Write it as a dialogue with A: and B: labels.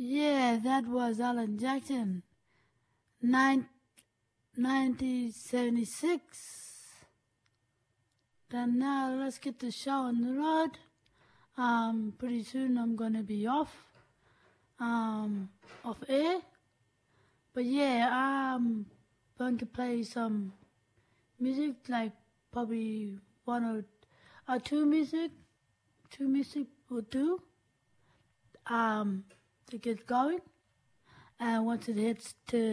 A: Yeah, that was Alan Jackson. 1976. Then now let's get the show on the road. Pretty soon I'm gonna be off air. But yeah, I'm going to play some music, like probably one or two music or two, to get going. And once it hits to